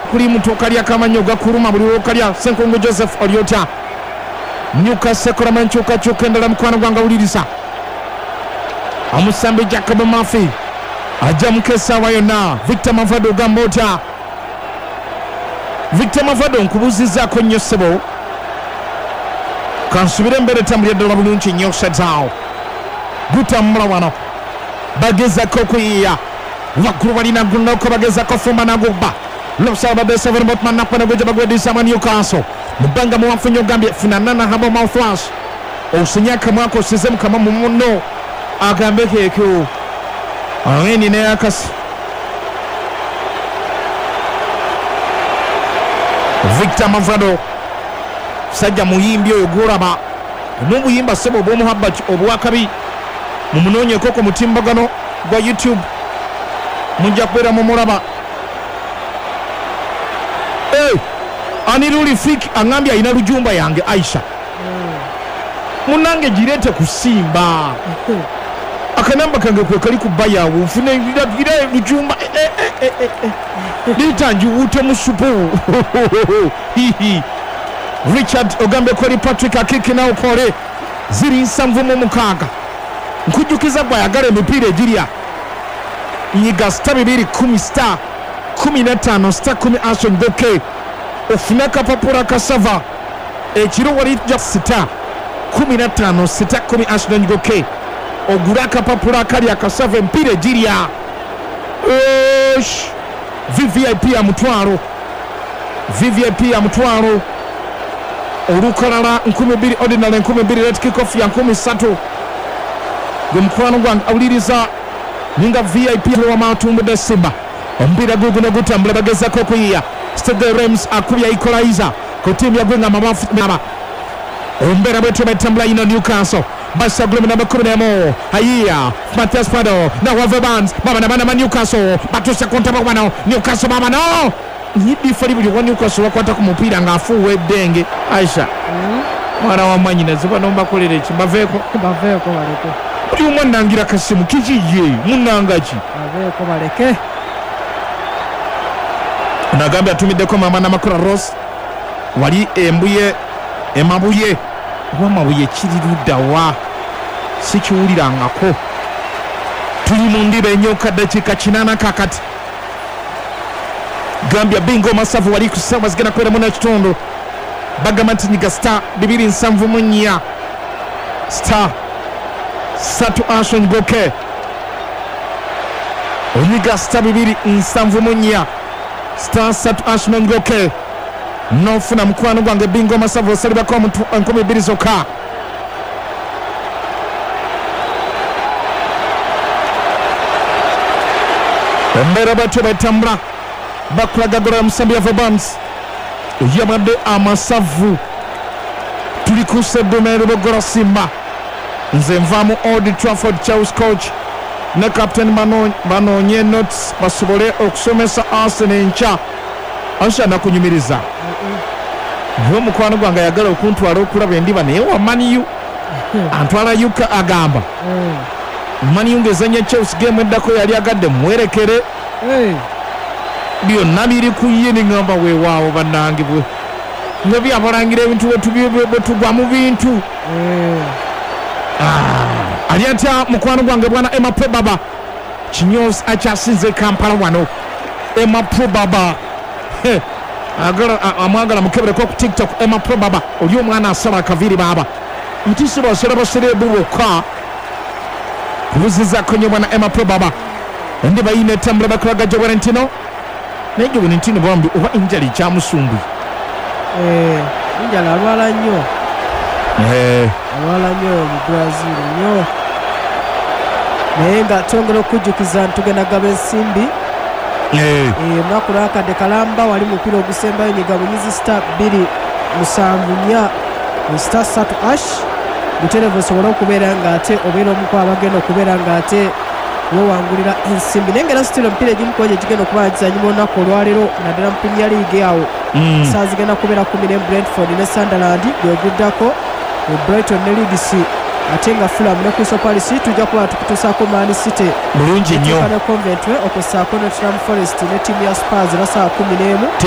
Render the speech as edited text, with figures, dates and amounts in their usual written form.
kuli mutokalya kamanyo gakuluma buli lokalya Senkongo Joseph Oliota Newcastle kola kyuka endala mukwano gwanga uliriza Amusambe Jacob Murphy ajja mukesa wa yonna Victor Mavado gambota Victor Mavado nkubuzizaako nnyo ssebo kansubire mbere tambulya ddala bulungi nnyo Sedzao gutambula wano bagezako okuyiiya waggulu balina gunoko bagezako fumba nagubba lobsaba de seven botman nakwana gweja bagwedisa mu Newcastle mubanga muwafunyo gambye funanana habo mouthwash osinyaka mwako osize mukama mu muno agambe kekyo awini ne akasi Victor Mavado sajja muyimbi oyo gulaba n'obuyimba sebo obw'omuhabbati obwakabi mu munoonyeko ku mutimbagano gwa YouTube mujja kubeera mu mulaba Aniruli Fik angambye alina lujumba yange Aisha munange gireete kusimba akanamba kange kwe kali kubayawo nfune gira lujumba litanji wute musupu Richard ogambe koli Patrick akiki na ukore ziri nsanvu mu mukaaga nkujjukiza bwayagala emipiira egirya nyiga star 210 star 15 star 10 Ashon Goke ofuna kapapula kasava ekiro wali ja star 15 star 10 Ashon Goke ogura kapapula kali akasava emipiira egirya VVIP ya mutwaro VVIP ya mutwaro olukalala 12 ordinary 12 red kick off ya 13 gumkwano gwange awuliriza ninga VIP wa matumbu de Simba ombira gugu no gutambula bagezako kuyiya Stade Reims akubya equalizer ku timu ya Gwenga mabafu mama ombera bwetu betambula ino Newcastle basa glume na bakubne mo ayiya Matthias Pado na Wavebans baba na bana Newcastle batusha konta bakwana Newcastle baba no nyibi fali buli wa Newcastle wakwata ku mupira ngafuwe denge Aisha mwana wa manyina ziba nomba kolere kimbaveko baleke buli umwana ngira kasimu kijiye munangaji baveko baleke nagambye atumideko mama na makura Ross wali embuye emabuye wamabuye kirirudawa sikiwulirangako tuli mu ndiba enyoka dakika 8 kakati Gambia bingo masavu wali kusaba zigena kwera muna kitondo bagamanti nyiga star 274 star Satu Ashon Goke Oniga star 274 star Satu Ashon Goke nofuna mukwano gwange bingo masavu saliba kwa mtu 12 zoka mbera batu betambula bakulaga gora musambi ya Vabans yamade amasavu tulikuse domero bogora Simba nze nvamu Old Trafford Charles coach ne captain banonye notes basobole okusomesa Arsenal encha Asha nakunyumiriza yo mukwano gwanga yagala okuntwala okulaba endiba naye wa Maniu antwala yuka agamba Maniu ngezanya Chelsea game eddako yali agadde mwerekere byonna biri kuye ningamba weewaawo bannange bwe nga byabalangira ebintu bwetugwa mu bintu ali atya mukwano gwange bwana Emma Probaba kinyozi akyasinze Kampala wano Emma Probaba amwagala mukebereko ku TikTok Emma Probaba oli omwana asala akaviri baba ntisi basera baserebu bokka kubuzizaako nnyo bwana Emma Probaba ndi bayina etambula bakulaga gye Valentino naye Valentino bambi oba injali kyamusumbi injali alwala nnyo mu Brazil nnyo naye nga twongera okujjukiza ntugenda gaba ensimbi omwaka olwakadde kalamba wali mupiira ogusembayo nyiga bunyizi star 274 star 3 ash buterevu osobola okubeera ng'ate obeera omu ku abagenda okubeera ng'ate wewangulira ensimbi naye ngera sitira omupiira egimu kuba gye gigenda okuba gizanyuma olunaku olwaleero naddala mu Premier League awo saa zigenda kubeera 10 Brentford ne Sunderland gweguddako Brighton ne Leeds ate nga Fulham ne Crystal Palace tujja kuba tukutuusaako Man City bulungi nnyo ne Coventry okusaako Nottingham Forest ne ttiimu ya Spurs era saa 11